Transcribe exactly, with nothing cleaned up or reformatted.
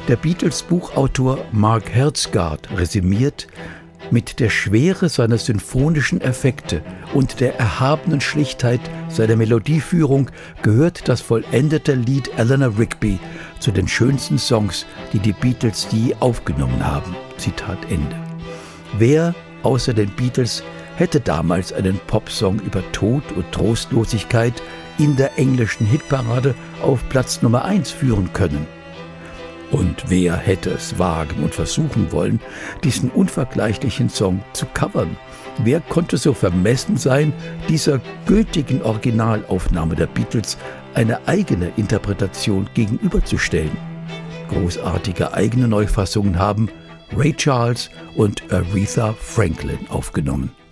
Der Beatles-Buchautor Mark Hertsgaard resümiert: Mit der Schwere seiner symphonischen Effekte und der erhabenen Schlichtheit seiner Melodieführung gehört das vollendete Lied Eleanor Rigby zu den schönsten Songs, die die Beatles je aufgenommen haben. Zitat Ende. Wer außer den Beatles hätte damals einen Popsong über Tod und Trostlosigkeit in der englischen Hitparade auf Platz Nummer eins führen können? Und wer hätte es wagen und versuchen wollen, diesen unvergleichlichen Song zu covern? Wer konnte so vermessen sein, dieser gültigen Originalaufnahme der Beatles eine eigene Interpretation gegenüberzustellen? Großartige eigene Neufassungen haben Ray Charles und Aretha Franklin aufgenommen.